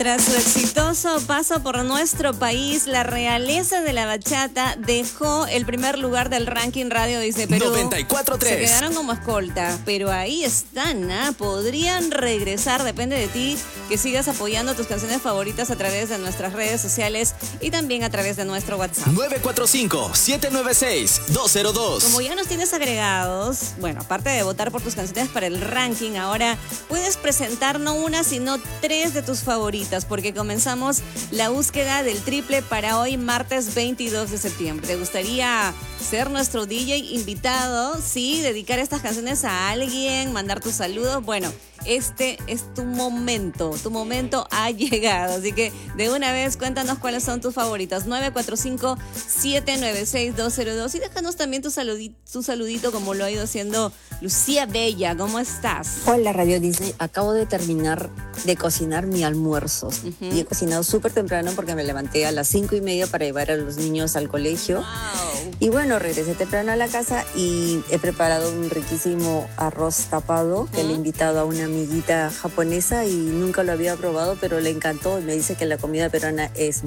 Tras su exitoso paso por nuestro país, la realeza de la bachata dejó el primer lugar del ranking radio Dice Perú. 94.3. Se quedaron como escolta, pero ahí están, ¿ah? Podrían regresar, depende de ti, que sigas apoyando tus canciones favoritas a través de nuestras redes sociales y también a través de nuestro WhatsApp. 945-796-202. Como ya nos tienes agregados, bueno, aparte de votar por tus canciones para el ranking, ahora puedes presentar no una, sino 3 de tus favoritas, porque comenzamos la búsqueda del triple para hoy, martes 22 de septiembre. ¿Te gustaría ser nuestro DJ invitado? Sí, dedicar estas canciones a alguien, mandar tus saludos. Bueno, este es tu momento ha llegado, así que de una vez cuéntanos cuáles son tus favoritas. 945-796-202 y déjanos también tu saludito como lo ha ido haciendo Lucía Bella. ¿Cómo estás? Hola Radio Disney, acabo de terminar de cocinar mi almuerzo y he cocinado súper temprano porque me levanté a las 5:30 para llevar a los niños al colegio. Wow. Y bueno, regresé temprano a la casa y he preparado un riquísimo arroz tapado que le he invitado a una amiguita japonesa y nunca lo había probado, pero le encantó y me dice que la comida peruana es